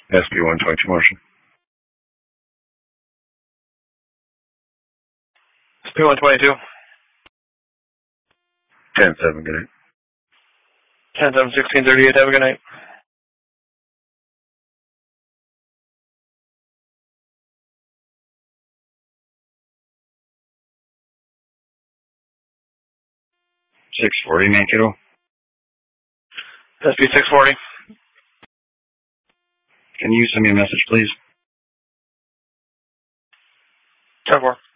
SB-122 Martian. SB-122. 10-7, good night. 10-7-1638, have a good night. SB-640, Mankato. SB-640. Can you send me a message, please? 10-4.